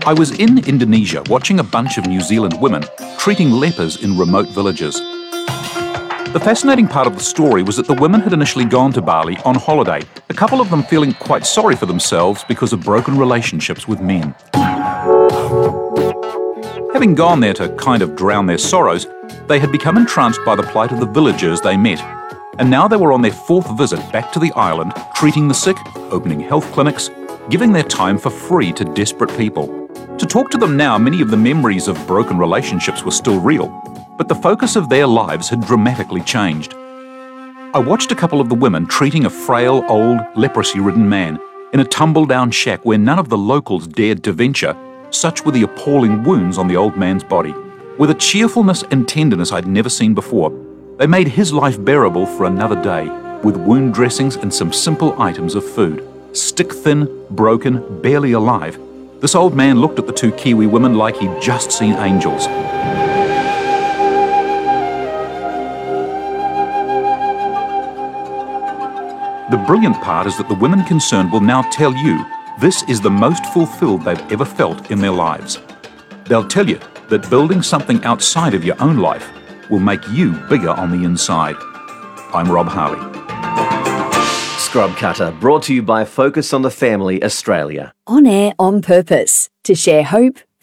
I was in Indonesia watching a bunch of New Zealand women treating lepers in remote villages. The fascinating part of the story was that the women had initially gone to Bali on holiday, a couple of them feeling quite sorry for themselves because of broken relationships with men. Having gone there to kind of drown their sorrows, they had become entranced by the plight of the villagers they met, and now they were on their fourth visit back to the island, treating the sick, opening health clinics, giving their time for free to desperate people. To talk to them now, many of the memories of broken relationships were still real, but the focus of their lives had dramatically changed. I watched a couple of the women treating a frail, old, leprosy-ridden man in a tumble-down shack where none of the locals dared to venture, such were the appalling wounds on the old man's body. With a cheerfulness and tenderness I'd never seen before, they made his life bearable for another day, with wound dressings and some simple items of food. Stick-thin, broken, barely alive, this old man looked at the two Kiwi women like he'd just seen angels. The brilliant part is that the women concerned will now tell you this is the most fulfilled they've ever felt in their lives. They'll tell you that building something outside of your own life will make you bigger on the inside. I'm Rob Harley. Scrub Cutter, brought to you by Focus on the Family Australia. On air on purpose, to share hope,